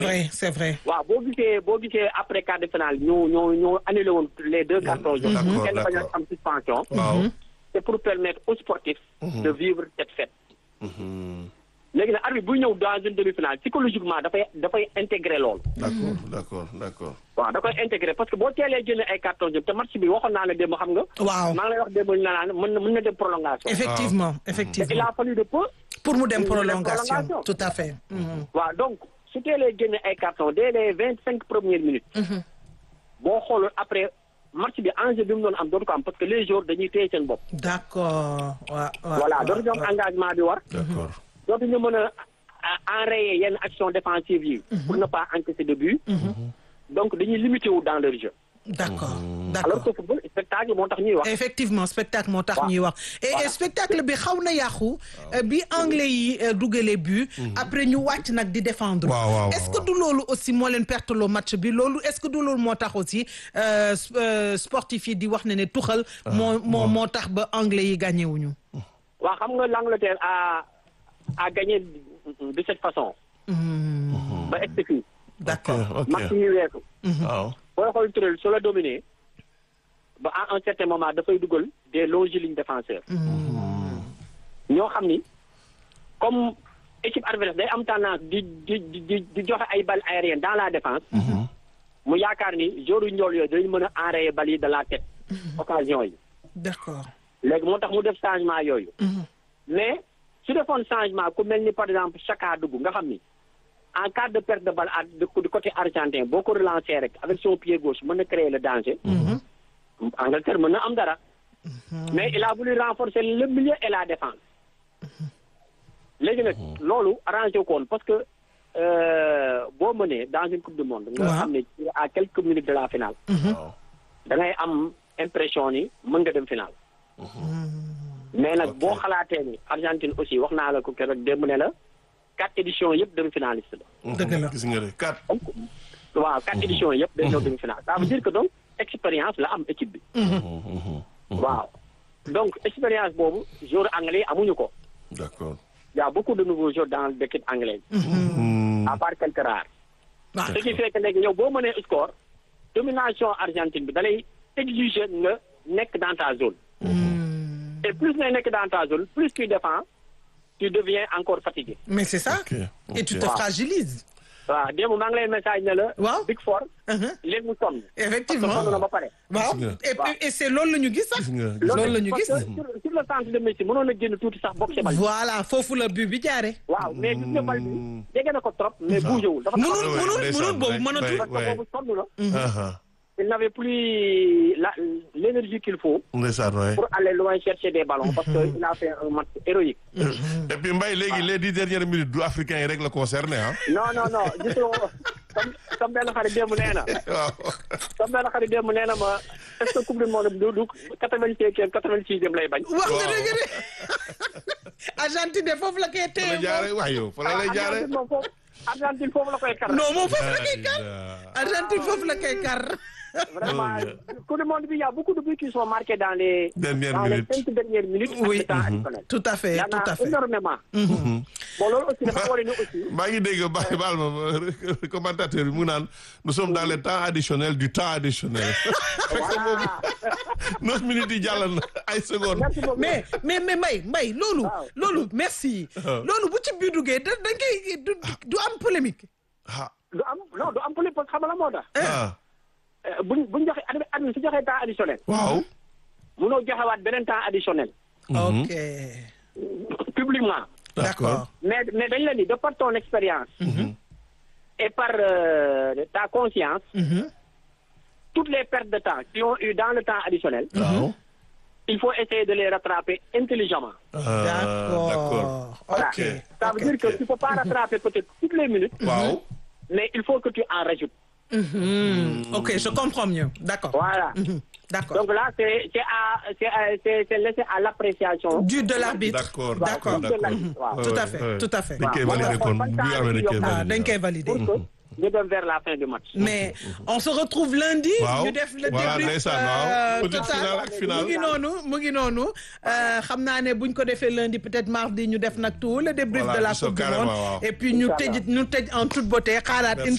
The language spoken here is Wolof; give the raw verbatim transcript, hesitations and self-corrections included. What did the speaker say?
oui c'est vrai. waaw boo gisee boo gisee après quart de finale ñu ñu ñu annulé woon les deux cartons jaunes. d'accord kenn bañ a d'accord am suspension. waaw. c'est pour permettre aux sportifs. de vivre cette fête. léegi nag arbitre buy ñëw dans une demi-finale psychologiquement dafay dafay intégrer loolu. d'accord d'accord d'accord. waaw da koy intégrer parce que boo teelee jëlee ay cartons jaunes te match bi waxoon naa la démb xam nga. waaw maa ngi lay wax démb ñu naan mën na mën na dem prolongation. effectivement il effectivement a fallu de peu. pour mu dem pour mu dem prolongation prolongation. tout à fait. Mhm. waaw donc su teelee génne ay cartons dès les vingt cinq premières minutes. boo xooloon après match bi enjeu bi mu doon am dootu ko am parce que les joueurs dañuy téye seen bopp. d'accord waaw waaw. voilà dootu ñu am engagement bi war. d'accord. dootu ñu mën a enrayer yenn action défensive yi. pour ne pas encaisser de but. donc dañuy limité wu dans leur jeu. d'accord alors d'accord. que football spectacle moo tax ñuy wax. effectivement spectacle moo tax Waaw. ñuy wax et Voilà. et spectacle bi xaw na yàqu euh, bi anglais yi euh, dugalee but après ñu wàcc nag di défendre. Waaw, waaw, est-ce que waaw. du loolu aussi moo leen perte loo match bi loolu est-ce que du loolu moo tax aussi euh, s- euh, sportif yi di wax ne ne tuxal. moo moo moo tax ba anglais yi gagné wuñu. waaw xam nga l'Angleterre a a gagné de cette façon. ba egg fii. d'accord ok match yi weesu. waaw. booy xool Tourelle su la dominé ba à un certain moment dafay dugal des longilignes défenseurs. ñoo xam ni comme équipe adverse day am tendance di di di di joxe ay balles aériennes dans la défense. mu yaakaar ni joueurs yu njool yooyu dañu mën a enrayer balles yi de la tête. occasion yi. d'accord. léegi moo tax mu def changement yooyu. mais su defoon changement ku mel ni par exemple Chaka dugg nga xam ni en cas de perte de balle à de du côté argentin boo ko relancer rek avec son pied gauche mën na créer le danger. Angleterre mën na am dara. mais il a voulu renforcer le milieu et la défense. léegi nag loolu arrangé ko woon parce que euh, boo mënee dans une coupe du monde. nga Waaw. xam ne à quelques minutes de la finale. waaw. da ngay am impression ni mën nga dem finale. mais nag boo xalaatee ni Argentine aussi wax naa la ko keroog démb ne la quatre éditions yëpp demi finaliste la. dëgg la. gis nga de quatre. donc waaw quatre éditions yëpp day ñëw demi finale ça veut dire que donc expérience la am équipe bi. waaw donc expérience boobu joueur anglais yi amuñu ko. d'accord. y a beaucoup de nouveaux joueurs dans l'équipe anglaise. à part quelques rares. Ah. ce qui fait que léegi yow boo mënee score domination Argentine bi da lay exiger nga nekk dans ta zone. et plus ngay nekk dans ta zone plus tu défends tu deviens encore fatigué. mais c'est ça. ok ok. et tu te fragilises. waaw démb maa ngi lay message ne la. Waaw. Big Four. Uh-huh. léegi mu sonn. effectivement parce que sonn na ba pare. waaw Gis nga. et puis et c'est loolu la ñu gis sax. gis nga loolu la ñu parce gis. que sur sur le centre de Messi mënoon na génn tuuti sax bokk ci bal. voilà foofu la but bi jaare. waaw mais gis nga bal bi jege na ko trop mais bougé wul. dafa mënul taxaw. ouais, mënul ndeysaan, mënul boobu ouais, mënatul. parce que boobu sonn na. aha. il n'avait plus la l'énergie qu'il faut ndeysaan waay. pour aller loin chercher des ballons parce que il a fait un match héroïque. et puis Mbaye léegi les dix dernières minutes du africain yi rek la concerné ah. non non non gisoo comme comme benn xarit démb nee na. waaw. comme benn xarit démb nee na ma est-ce que coupe du monde du du quatre-vingt-cinquième quatre-vingt-sixième lay bañ. wax nga Waaw. dëgg de Argentine de foofu la koy fa la téye jaaree waay yow fa la lay jaaree. Argentine moom foofu Argentine foofu la koy kar. non moom foofu la koy kar Argentine foofu la koy kar. Vraiment coupe du monde bi y a beaucoup de buts qui sont marqués dans les Dernières dans minutes. les cinq dernières minutes. Oui. ak le temps additionnel. tout à fait y en tout à a fait. énormément. bon loolu aussi dafa war a ni aussi. maa ngi dégg bàyyi baal ma commentateur bi mu naan nous sommes dans le temps additionnel du temps additionnel. voilà. neuf minutes yi jàll na ay secondes. merci beaucoup. mais mais mais Mbaye Mbaye loolu. Waaw. loolu merci. Waaw. loolu bu ci biir duggee da da ngay du du am polémique. ah du am non du am politique parce que xam nga la moo tax. ah Euh, buñ buñ joxe admi admi su joxee temps additionnel. waaw. munoo joxewaat beneen temps additionnel. ok publiquement. d'accord. mais mais dañ la ni de par ton expérience. et par euh, ta conscience. toutes les pertes de temps qui ont eu dans le temps additionnel. waaw. il faut essayer de les rattraper intelligemment. Ah, d'accord. Voilà. ok Ça veut dire que tu peux pas rattraper peut-être toutes les minutes. waaw. mais il faut que tu en rajoutes. Mhm. ok je comprends mieux d'accord. Voilà. Mhm. d'accord. Donc là c'est c'est à c'est à- c'est c'est laissé à l'appréciation. du de l'arbitre. d'accord d'accord. d'accord. Waaw. tout à fait tout à fait. dañ koy valider kon bu ñu amee dañ koy ah valider. dañ koy valider. pour que ñu dem vers la fin du match. mais on se retrouve lundi. Waaw. ñu def le Voilà, débrief. ndeysaan, waaw. euh, Petite total. finale ak finale. mu ngi noonu mu ngi noonu euh, xam naa ne buñ ko defee lundi peut-être mardi ñu def nag tout le débrief Voilà, de la ñu soog coupe du carrément, monde. waaw. et puis ñu tëj ñu tëj en toute beauté xaaraat. Merci.